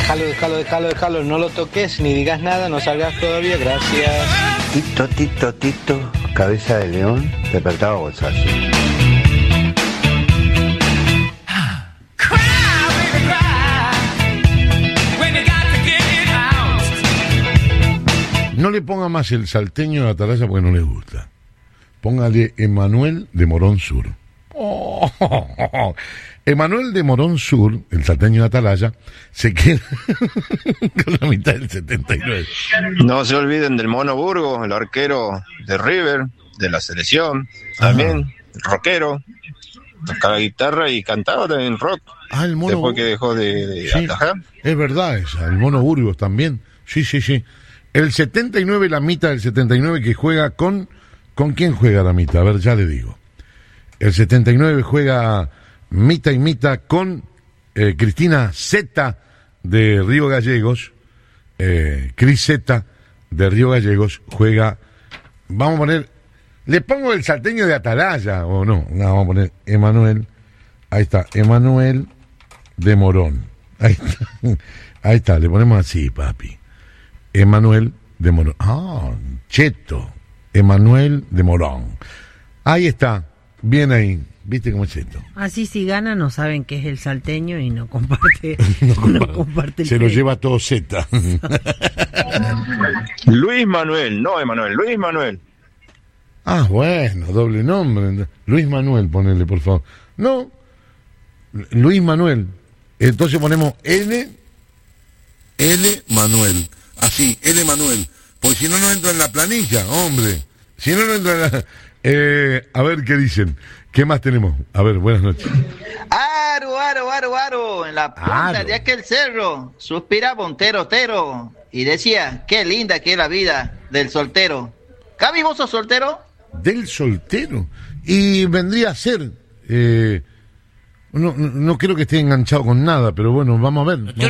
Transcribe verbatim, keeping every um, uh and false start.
Déjalo, déjalo, déjalo, déjalo, no lo toques ni digas nada, no salgas todavía, gracias. Tito, Tito, Tito, cabeza de león, despertaba bolsazo. No le ponga más el salteño de Atalaya porque no le gusta. Póngale Emanuel de Morón Sur. Oh, Emanuel de Morón Sur, el salteño de Atalaya, se queda con la mitad del setenta y nueve. No se olviden del Mono Burgos, el arquero de River, de la selección, también, Ajá. rockero, tocaba guitarra y cantaba también rock. Ah, el Mono después que dejó de, de sí, atajar. Es verdad esa, el Mono Burgos también. Sí, sí, sí. El setenta y nueve, la mitad del setenta y nueve que juega con... ¿Con quién juega la mitad? A ver, ya le digo. El setenta y nueve juega mitad y mitad con eh, Cristina Zeta de Río Gallegos. Eh, Cris Zeta de Río Gallegos juega... Vamos a poner... ¿Le pongo el salteño de Atalaya o no? No, vamos a poner Emanuel. Ahí está, Emanuel de Morón. Ahí está, ahí está, le ponemos así, papi. Emanuel de Morón. Ah, cheto. Emanuel de Morón. Ahí está, bien ahí. ¿Viste cómo es esto? Así si gana no saben que es el salteño y no comparte, no, no comparte el se premio. lo lleva todo Z. Luis Manuel, no Emanuel, Luis Manuel. Ah, bueno, doble nombre. Luis Manuel, ponele, por favor. No, Luis Manuel. Entonces ponemos L, L Manuel. Así, L Manuel. Porque si no, no entra en la planilla, hombre. Si no, no entra en la... Eh, a ver qué dicen. ¿Qué más tenemos? A ver, buenas noches. Aro, aro, aro, aro, en la punta Aro. de aquel cerro, suspiraba un terotero y decía, qué linda que es la vida del soltero. ¿Cabi, vos sos soltero? Del soltero. Y vendría a ser... Eh, no, no, no creo que esté enganchado con nada, pero bueno, vamos a ver.